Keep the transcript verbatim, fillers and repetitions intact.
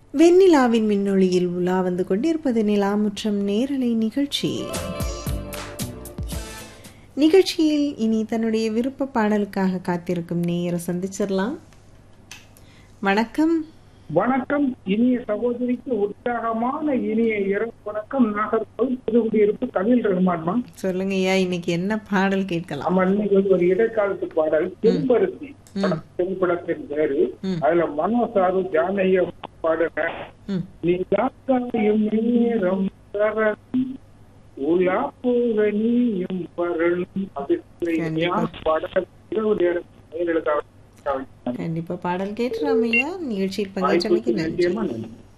வெண்ணிலாவின் மின்னொளியில் உலா வந்து கொண்டிருப்பது நிலாமுற்றம் நேரலை நிகழ்ச்சி. நிகழ்ச்சியில் இனி தன்னுடைய விருப்ப பாடலுக்காக காத்திருக்கும் நேயரை சந்திச்சிடலாம். வணக்கம். வணக்கம். இனிய சகோதரிக்கு உற்சாகமான இனிய இரவு வணக்கம். நாகர்கோவில் புதுக்குடியிருப்பு கபில் ரஹ்மான்மா. சொல்லுங்க ஐயா, இன்னைக்கு என்ன பாடல் கேட்கலாம்? ஆமா, இன்னைக்கு வந்து ஒரு இடைக்காலத்து பாடல் செம்பருத்தி திரைப்படத்தின் பேரு. அதுல மனோசாரு ஜானகிய பாடுற நீ காக்காயும் நேரம் உலா போக நீயும் வரணும் பாடல் இரவு நேரம். கண்டிப்பா பாடல் கேட்டுறாமையா. நிகழ்ச்சியில் பங்கேற்றமைக்கு நன்றி.